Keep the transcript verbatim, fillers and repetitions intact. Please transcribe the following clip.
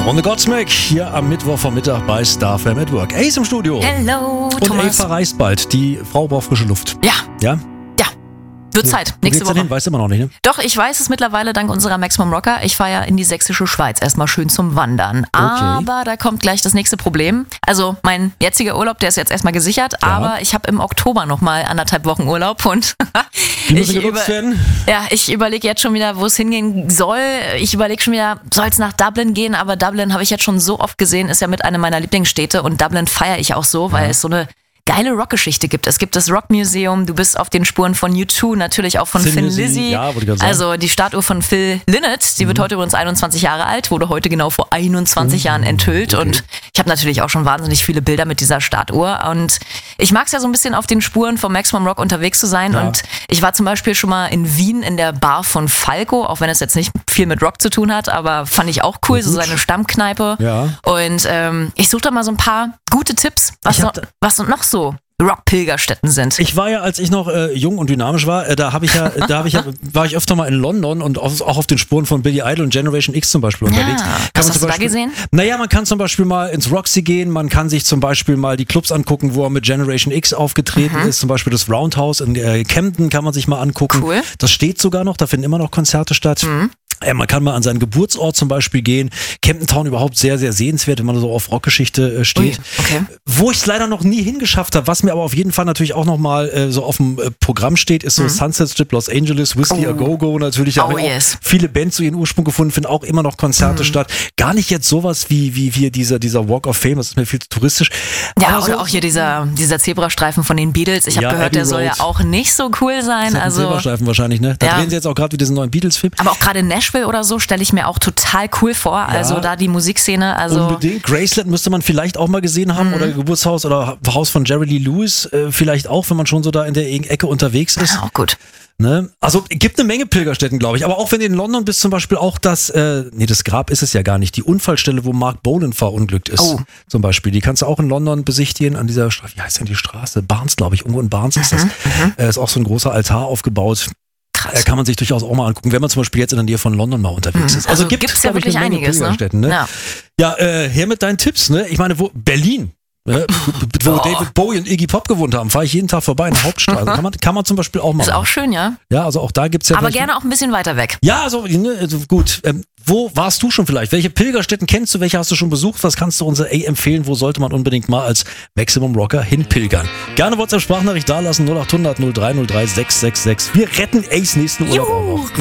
Und The Godsmack hier am Mittwochvormittag bei Star F M at Work. Ace im Studio. Hello, Und Thomas. Ace verreist bald. Die Frau braucht frische Luft. Ja. Ja? Ja. Wird Zeit. Wo Nächste geht's denn Woche. hin? Weißt du immer noch nicht, ne? Doch, ich weiß es mittlerweile dank unserer Maximum Rocker. Ich fahre ja in die sächsische Schweiz. Erstmal schön zum Wandern. Aber da kommt gleich das nächste Problem. Also mein jetziger Urlaub, der ist jetzt erstmal gesichert. Ja. Aber ich habe im Oktober nochmal anderthalb Wochen Urlaub. Und Die müssen ich, genutzt über, werden. ja, ich überlege jetzt schon wieder, wo es hingehen soll. Ich überlege schon wieder, soll es nach Dublin gehen? Aber Dublin habe ich jetzt schon so oft gesehen, ist ja mit einer meiner Lieblingsstädte. Und Dublin feiere ich auch so, weil Ja. es so eine geile Rockgeschichte gibt. Es gibt das Rockmuseum, du bist auf den Spuren von U zwei, natürlich auch von Thin Thin Lizzy, Lizzy. ja, wollte ich gerade sagen. Also die Statue von Phil Lynott, die Mhm. wird heute übrigens einundzwanzig Jahre alt, wurde heute genau vor einundzwanzig Jahren enthüllt. okay. Und ich habe natürlich auch schon wahnsinnig viele Bilder mit dieser Statue. Und ich mag es ja so ein bisschen auf den Spuren vom Maximum Rock unterwegs zu sein. Ja. Und ich war zum Beispiel schon mal in Wien in der Bar von Falco, auch wenn es jetzt nicht viel mit Rock zu tun hat, aber fand ich auch cool, so gut. seine Stammkneipe. Ja. Und ähm, ich suche da mal so ein paar gute Tipps, was, Ich noch, hab da- was noch so Rock-Pilgerstätten sind. Ich war ja, als ich noch äh, jung und dynamisch war, äh, da habe ich ja, da habe ich ja, war ich öfter mal in London und auf, auch auf den Spuren von Billy Idol und Generation X zum Beispiel unterwegs. Ja. Kann Was man hast zum du da Beispiel, gesehen? Naja, man kann zum Beispiel mal ins Roxy gehen, man kann sich zum Beispiel mal die Clubs angucken, wo er mit Generation X aufgetreten Mhm. ist, zum Beispiel das Roundhouse in äh, Camden kann man sich mal angucken. Cool. Das steht sogar noch, da finden immer noch Konzerte statt. Mhm. Äh, man kann mal an seinen Geburtsort zum Beispiel gehen. Camden Town überhaupt sehr, sehr sehenswert, wenn man so auf Rockgeschichte äh, steht. Ui, okay. Wo ich es leider noch nie hingeschafft habe, was mir aber auf jeden Fall natürlich auch nochmal äh, so auf dem äh, Programm steht, ist so Sunset Strip Los Angeles, Whiskey Oh. A Go Go natürlich. Da Oh, haben auch yes. viele Bands so ihren Ursprung gefunden, finden auch immer noch Konzerte statt. Gar nicht jetzt sowas wie wie wie dieser dieser Walk of Fame, das ist mir viel zu touristisch. Ja, Aber oder so, auch hier dieser, dieser Zebrastreifen von den Beatles. Ich habe Ja, gehört, Abbey der soll ja Road. auch nicht so cool sein. das hat einen Also, Silberstreifen wahrscheinlich, ne? Da Ja. drehen sie jetzt auch gerade wieder diesen neuen Beatles-Film. aber auch gerade Nashville oder so stelle ich mir auch total cool vor. Also da die Musikszene. Also Unbedingt. Graceland müsste man vielleicht auch mal gesehen haben oder Geburtshaus oder Haus von Jerry Lee Lewis äh, vielleicht auch, wenn man schon so da in der Ecke unterwegs ist. ja, auch gut. Ne? Also gibt eine Menge Pilgerstätten, glaube ich. Aber auch wenn du in London bist, zum Beispiel auch das, äh, nee, das Grab ist es ja gar nicht, die Unfallstelle, wo Mark Bolan verunglückt ist. Oh. Zum Beispiel. Die kannst du auch in London besichtigen, an dieser Straße. Wie heißt denn die Straße? Barnes, glaube ich. Irgendwo in Barnes ist das. Äh, ist auch so ein großer Altar aufgebaut. Krass. Äh, kann man sich durchaus auch mal angucken, wenn man zum Beispiel jetzt in der Nähe von London mal unterwegs ist. Also gibt gibt's ja glaub ich, wirklich eine Menge einiges, ne? Pilgerstätten, ne? Ja. Ja, äh, her mit deinen Tipps, ne? Ich meine, wo Berlin, ne? wo Oh. David Bowie und Iggy Pop gewohnt haben, fahre ich jeden Tag vorbei in der Hauptstraße. Kann man, kann man zum Beispiel auch mal Ist machen. auch schön, ja. Ja, also auch da gibt's ja. Aber welche- gerne auch ein bisschen weiter weg. Ja, also, ne, also gut. Ähm, wo warst du schon vielleicht? Welche Pilgerstätten kennst du? Welche hast du schon besucht? Was kannst du uns äh, empfehlen? Wo sollte man unbedingt mal als Maximum Rocker hinpilgern? Gerne WhatsApp-Sprachnachricht dalassen. null acht hundert null drei null drei sechs sechs sechs. Wir retten Ace nächsten Urlaub auch noch.